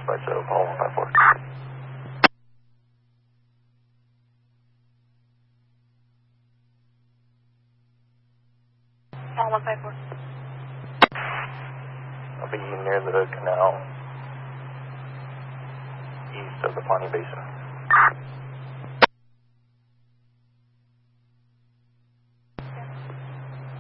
dispatch, so call 154. Call 154. I'll be near the canal, east of the Pawnee Basin.